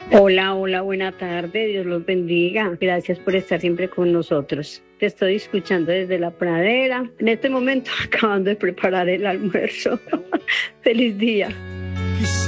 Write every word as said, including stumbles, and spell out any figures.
Hola, hola, buena tarde, Dios los bendiga. Gracias por estar siempre con nosotros. Te estoy escuchando desde la pradera. En este momento acabando de preparar el almuerzo. Feliz día.